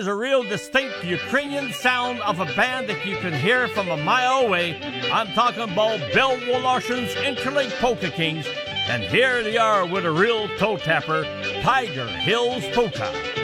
is a real distinct Ukrainian sound of a band that you can hear from a mile away. I'm talking about Bill Woloshin's Interlake Polka Kings, and here they are with a real toe tapper, Tiger Hills Polka.